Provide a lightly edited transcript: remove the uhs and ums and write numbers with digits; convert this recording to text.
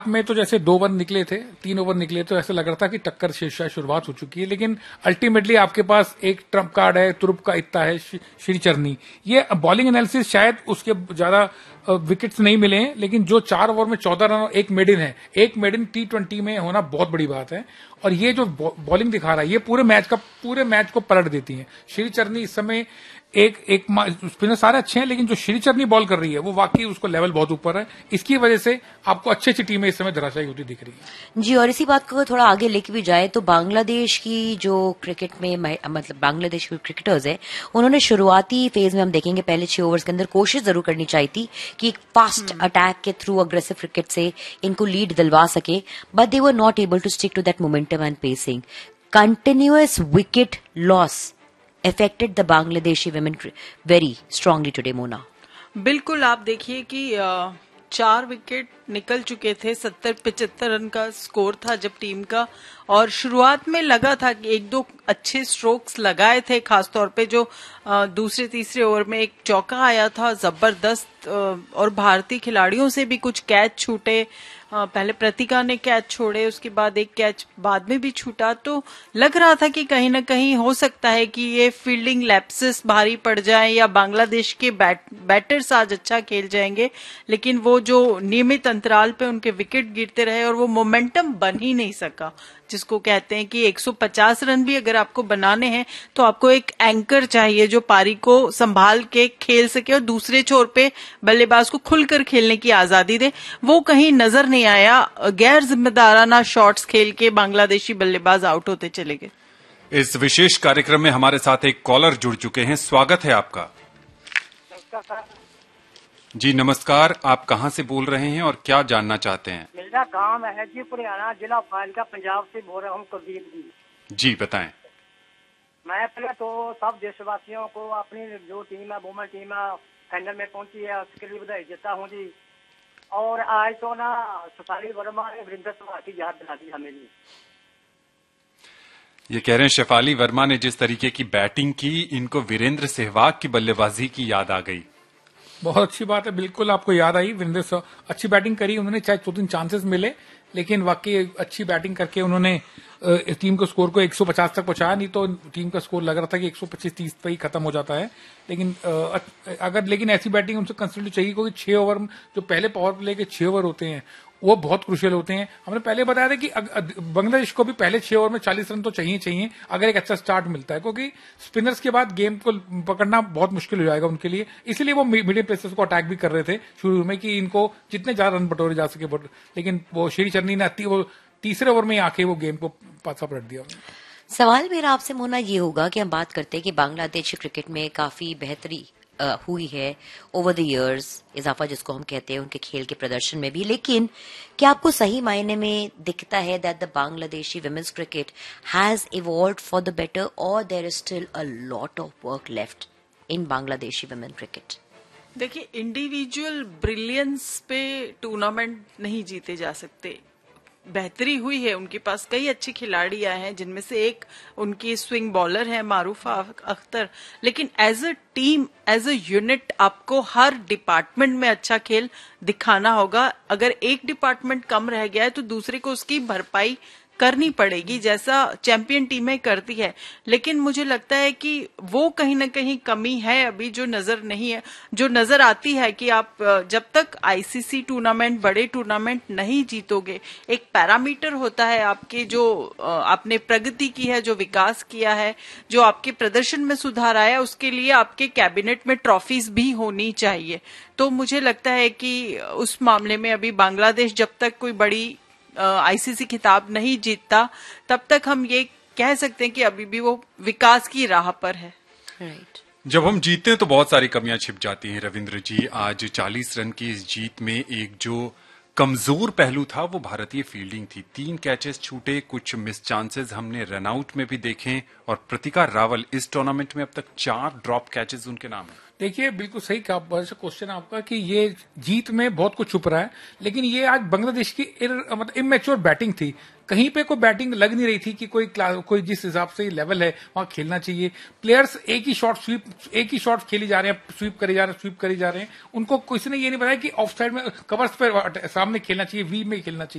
में तो जैसे 2 ओवर निकले थे, 3 ओवर निकले, तो ऐसा लग रहा था कि टक्कर से शायद शुरुआत हो चुकी है, लेकिन अल्टीमेटली आपके पास एक ट्रम्प कार्ड है, तुरुप का इत्ता है, श्रीचरनी। ये बॉलिंग एनालिसिस शायद उसके ज्यादा विकेट्स नहीं मिले हैं, लेकिन जो 4 ओवर में 14 रन और एक मेडिन है, एक मेडिन T20 में होना बहुत बड़ी बात है। और ये जो बॉलिंग दिखा रहा है, ये पूरे मैच को पलट देती है। श्रीचरनी इस समय एक स्पिनर सारे अच्छे हैं, लेकिन जो श्रीचरनी बॉल कर रही है वो वाकई उसको लेवल बहुत ऊपर है। इसकी वजह से आपको अच्छी अच्छी टीमें इस समय धराशायी होती दिख रही है जी। और इसी बात को थोड़ा आगे लेके भी जाए तो बांग्लादेश की जो क्रिकेट में मतलब बांग्लादेश के क्रिकेटर्स है, उन्होंने शुरुआती फेज में हम देखेंगे पहले 6 ओवर्स के अंदर कोशिश जरूर करनी चाहिए थी कि एक फास्ट अटैक के थ्रू अग्रेसिव क्रिकेट से इनको लीड दिलवा सके, but they were not able to stick to that momentum and pacing. Continuous wicket loss affected the Bangladeshi women very strongly today, Mona. बिल्कुल, आप देखिए कि 4 विकेट निकल चुके थे, 70-75 रन का स्कोर था जब टीम का, और शुरुआत में लगा था कि 1-2 अच्छे स्ट्रोक्स लगाए थे, खासतौर पे जो दूसरे तीसरे ओवर में एक चौका आया था जबरदस्त, और भारतीय खिलाड़ियों से भी कुछ कैच छूटे। पहले प्रतिका ने कैच छोड़े, उसके बाद एक कैच बाद में भी छूटा, तो लग रहा था कि कहीं ना कहीं हो सकता है कि ये फील्डिंग लैप्सेस भारी पड़ जाए या बांग्लादेश के बैटर्स आज अच्छा खेल जाएंगे, लेकिन वो जो नियमित अंतराल पे उनके विकेट गिरते रहे और वो मोमेंटम बन ही नहीं सका, जिसको कहते हैं कि 150 रन भी अगर आपको बनाने हैं तो आपको एक एंकर चाहिए जो पारी को संभाल के खेल सके और दूसरे छोर पे बल्लेबाज को खुलकर खेलने की आजादी दे। वो कहीं नजर नहीं आया, गैर जिम्मेदाराना शॉट्स खेल के बांग्लादेशी बल्लेबाज आउट होते चले गए। इस विशेष कार्यक्रम में हमारे साथ एक कॉलर जुड़ चुके हैं, स्वागत है आपका। जी नमस्कार, आप कहां से बोल रहे हैं और क्या जानना चाहते हैं? मेरा गांव है जी पुराना, जिला फाजिलका, पंजाब से बोल रहा हूँ, कुलदीप जी। जी बताएं। मैं पहले तो सब देशवासियों को अपनी जो टीम है, वुमेन टीम है, फाइनल में पहुंची है, उसके लिए बधाई देता हूँ जी। और आज तो ना शेफाली वर्मा ने वीरेंद्र सहवाग की याद दिला दी हमें जी। ये कह रहे हैं शेफाली वर्मा ने जिस तरीके की बैटिंग की, इनको वीरेंद्र सहवाग की बल्लेबाजी की याद आ गई। बहुत अच्छी बात है, बिल्कुल आपको याद आई। वीरेंद्र सहवाग अच्छी बैटिंग करी उन्होंने, चाहे 2-3 चांसेस मिले, लेकिन वाकई अच्छी बैटिंग करके उन्होंने टीम को स्कोर को 150 तक पहुंचाया। नहीं तो टीम का स्कोर लग रहा था कि 125-30 पे ही खत्म हो जाता है। लेकिन ऐसी बैटिंग उनसे कंसिडर चाहिए, क्योंकि 6 ओवर जो पहले पावर प्ले के 6 ओवर होते हैं वो बहुत क्रुशियल होते हैं। हमने पहले बताया था कि बांग्लादेश को भी पहले 6 ओवर में 40 रन तो चाहिए अगर एक अच्छा स्टार्ट मिलता है, क्योंकि स्पिनर्स के बाद गेम को पकड़ना बहुत मुश्किल हो जाएगा उनके लिए। इसलिए वो मीडियम पेसर्स को अटैक भी कर रहे थे शुरू में कि इनको जितने ज्यादा रन बटोरे जा सके, लेकिन वो श्रीचरनी ने वो तीसरे ओवर में आके वो गेम को पासा पलट दिया। सवाल मेरा आपसे मोना ये होगा कि हम बात करते हैं कि बांग्लादेश क्रिकेट में काफी बेहतरी हुई है ओवर द इयर्स, इजाफा जिसको हम कहते हैं उनके खेल के प्रदर्शन में भी, लेकिन क्या आपको सही मायने में दिखता है that the Bangladeshi women's cricket has evolved for the better, और there is still a lot of work left in Bangladeshi women cricket? देखिए, इंडिविजुअल ब्रिलियंस पे टूर्नामेंट नहीं जीते जा सकते। बेहतरी हुई है, उनके पास कई अच्छे खिलाड़ी आए हैं, जिनमें से एक उनकी स्विंग बॉलर है मारूफा अख्तर, लेकिन as a team, as a unit आपको हर डिपार्टमेंट में अच्छा खेल दिखाना होगा। अगर एक डिपार्टमेंट कम रह गया है तो दूसरे को उसकी भरपाई करनी पड़ेगी, जैसा चैंपियन टीमें करती है। लेकिन मुझे लगता है कि वो कहीं ना कहीं कमी है अभी जो नजर नहीं है, जो नजर आती है कि आप जब तक आईसीसी टूर्नामेंट, बड़े टूर्नामेंट नहीं जीतोगे, एक पैरामीटर होता है आपके, जो आपने प्रगति की है, जो विकास किया है, जो आपके प्रदर्शन में सुधार आया, उसके लिए आपके कैबिनेट में ट्रॉफीज भी होनी चाहिए। तो मुझे लगता है कि उस मामले में अभी बांग्लादेश जब तक कोई बड़ी आईसीसी खिताब नहीं जीतता, तब तक हम ये कह सकते हैं कि अभी भी वो विकास की राह पर है। राइट। जब हम जीतते हैं तो बहुत सारी कमियां छिप जाती हैं। रविंद्र जी, आज 40 रन की इस जीत में एक जो कमजोर पहलू था वो भारतीय फील्डिंग थी। 3 कैचेस छूटे, कुछ मिस चांसेस हमने रनआउट में भी देखे, और प्रतिका रावल इस टूर्नामेंट में अब तक 4 ड्रॉप कैचेस उनके नाम है। देखिए बिल्कुल सही कहा, बस क्वेश्चन आपका कि ये जीत में बहुत कुछ छुप रहा है, लेकिन ये आज बांग्लादेश की मतलब इमेच्योर बैटिंग थी। कहीं पे कोई बैटिंग लग नहीं रही थी कि कोई जिस हिसाब से लेवल है वहां खेलना चाहिए। प्लेयर्स एक ही शॉट खेली जा रहे हैं, स्वीप करे जा रहे हैं। उनको किसी ने ये नहीं बताया कि ऑफ साइड में कवर्स पे सामने खेलना चाहिए, वी में खेलना चाहिए।